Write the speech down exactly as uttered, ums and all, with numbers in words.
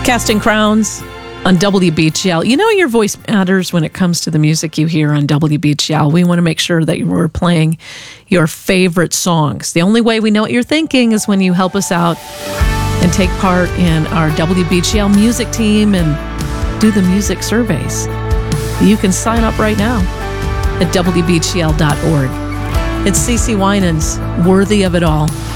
Casting Crowns on W B G L. You know your voice matters when it comes to the music you hear on W B G L. We want to make sure that we're playing your favorite songs. The only way we know what you're thinking is when you help us out and take part in our W B G L music team and do the music surveys. You can sign up right now at W B G L dot org. It's CeCe Winans, Worthy of It All.